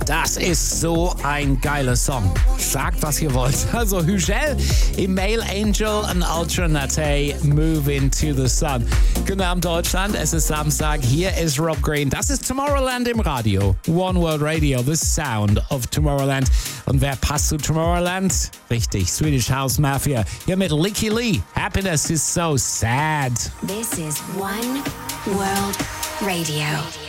das ist so ein geiler Song. Sagt, was ihr wollt. Also Hügel im Male Angel and Alternate Move into the Sun. Guten Abend Deutschland, es ist Samstag. Hier ist Rob Green. Das ist Tomorrowland im Radio. One World Radio, the sound of Tomorrowland. Und wer passt zu Tomorrowland? Richtig, Swedish House Mafia. Hier mit Licky Lee. Happiness is so sad. This is One World Radio.